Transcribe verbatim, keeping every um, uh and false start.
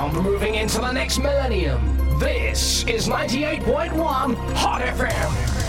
sound moving into the next millennium. This is ninety-eight point one Hot F M.